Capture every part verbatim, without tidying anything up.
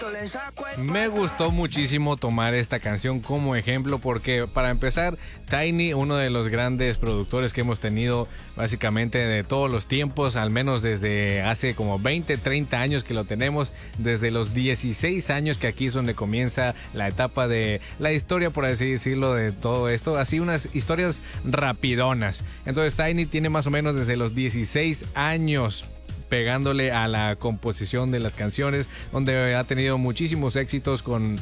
Me gustó muchísimo tomar esta canción como ejemplo porque, para empezar, Tiny, uno de los grandes productores que hemos tenido básicamente de todos los tiempos, al menos desde hace como veinte, treinta años que lo tenemos, desde los dieciséis años, que aquí es donde comienza la etapa de la historia, por así decirlo, de todo esto, así unas historias rapidonas. Entonces Tiny tiene más o menos desde los dieciséis años pegándole a la composición de las canciones, donde ha tenido muchísimos éxitos con,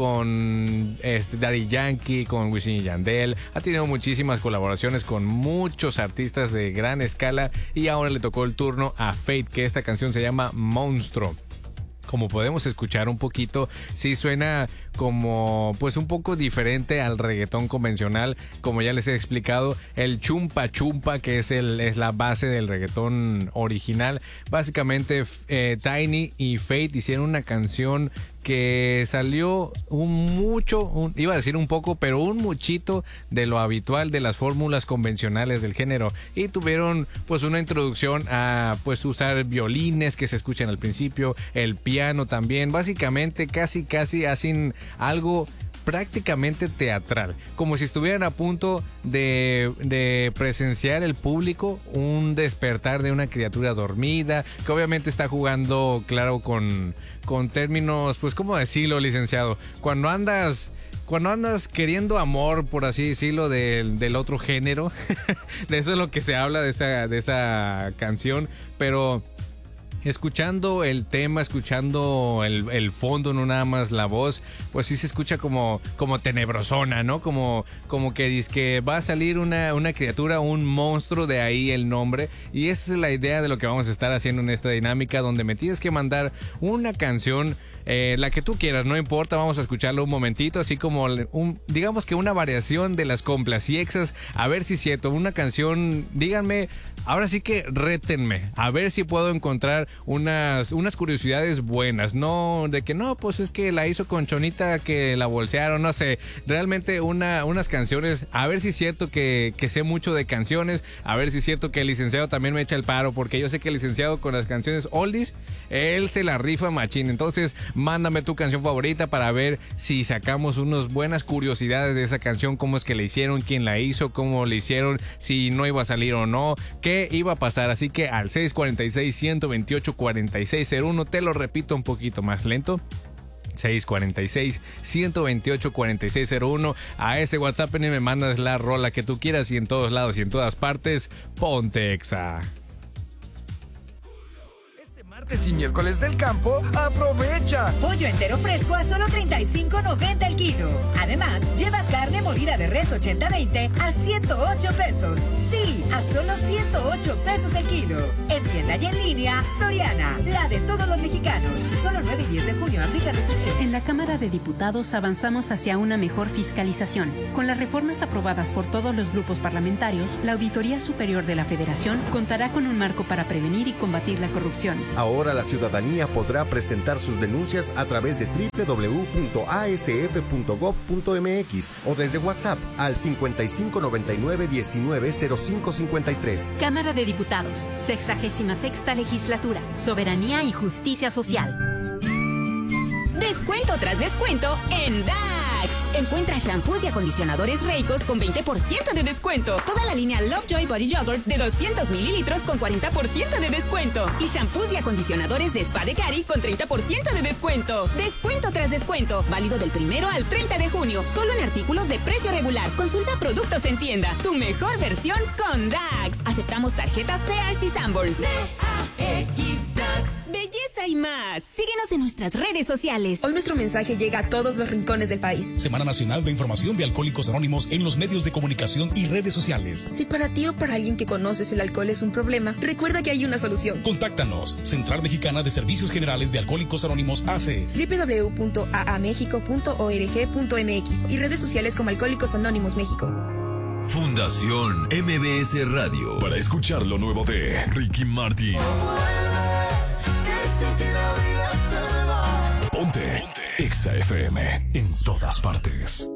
con este, Daddy Yankee, con Wisin y Yandel, ha tenido muchísimas colaboraciones con muchos artistas de gran escala, y ahora le tocó el turno a Feid, que esta canción se llama Monstruo. Como podemos escuchar un poquito, sí suena como pues un poco diferente al reggaetón convencional. Como ya les he explicado, el chumpa chumpa, que es, el, es la base del reggaetón original. Básicamente eh, Tiny y Feid hicieron una canción que salió un mucho, un, iba a decir un poco, pero un muchito de lo habitual de las fórmulas convencionales del género, y tuvieron pues una introducción a pues usar violines que se escuchan al principio, el piano también, básicamente casi casi hacen algo prácticamente teatral, como si estuvieran a punto de, de presenciar el público un despertar de una criatura dormida, que obviamente está jugando, claro, con, con términos, pues, ¿cómo decirlo, licenciado? Cuando andas... Cuando andas queriendo amor, por así decirlo, del, del otro género, de eso es lo que se habla de esa, de esa canción, pero... escuchando el tema, escuchando el, el fondo, no nada más la voz, pues sí se escucha como, como tenebrosona, ¿no? Como, como que dice que va a salir una, una criatura, un monstruo, de ahí el nombre. Y esa es la idea de lo que vamos a estar haciendo en esta dinámica, donde me tienes que mandar una canción, eh, la que tú quieras, no importa, vamos a escucharlo un momentito, así como un, digamos que una variación de las Complaciexas, a ver si es cierto, una canción, díganme, ahora sí que rétenme, a ver si puedo encontrar unas, unas curiosidades buenas, no de que no, pues es que la hizo con Chonita que la bolsearon, no sé, realmente una, unas canciones, a ver si es cierto que, que sé mucho de canciones, a ver si es cierto que el licenciado también me echa el paro, porque yo sé que el licenciado con las canciones oldies, él se la rifa machín. Entonces mándame tu canción favorita para ver si sacamos unas buenas curiosidades de esa canción, cómo es que la hicieron, quién la hizo, cómo la hicieron, si no iba a salir o no, qué iba a pasar. Así que al seis cuatro seis, uno dos ocho, cuatro seis cero uno, te lo repito un poquito más lento, seis cuatro seis, uno dos ocho, cuatro seis cero uno. A ese WhatsApp y me mandas la rola que tú quieras, y en todos lados y en todas partes, ponte Exa. Martes y miércoles del campo, aprovecha. Pollo entero fresco a solo treinta y cinco noventa el kilo. Además, lleva carne molida de res ochenta veinte a ciento ocho pesos. Sí, a solo ciento ocho pesos el kilo. En tienda y en línea, Soriana, la de todos los mexicanos. Solo nueve y diez de junio, aplica restricciones. En la Cámara de Diputados avanzamos hacia una mejor fiscalización. Con las reformas aprobadas por todos los grupos parlamentarios, la Auditoría Superior de la Federación contará con un marco para prevenir y combatir la corrupción. Ahora la ciudadanía podrá presentar sus denuncias a través de doble u doble u doble u punto a s f punto gob punto m x o desde WhatsApp al cincuenta y cinco noventa y nueve diecinueve cero cinco cincuenta y tres. Cámara de Diputados, sexagésima sexta legislatura, soberanía y justicia social. Descuento tras descuento en Dax. Encuentra shampoos y acondicionadores Reicos con veinte por ciento de descuento. Toda la línea Lovejoy Body Yogurt de doscientos mililitros con cuarenta por ciento de descuento. Y shampoos y acondicionadores de Spa de Cari con treinta por ciento de descuento. Descuento tras descuento. Válido del primero al treinta de junio. Solo en artículos de precio regular. Consulta productos en tienda. Tu mejor versión con Dax. Aceptamos tarjetas Sears y Sanborns. D A X Dax. Belleza y más. Síguenos en nuestras redes sociales. Hoy nuestro mensaje llega a todos los rincones del país. Semana Nacional de Información de Alcohólicos Anónimos en los medios de comunicación y redes sociales. Si para ti o para alguien que conoces el alcohol es un problema, recuerda que hay una solución. Contáctanos. Central Mexicana de Servicios Generales de Alcohólicos Anónimos A C. doble u doble u doble u punto a a mexico punto org punto m x y redes sociales como Alcohólicos Anónimos México. Fundación M B S Radio. Para escuchar lo nuevo de Ricky Martin. Ponte Exa F M en todas partes.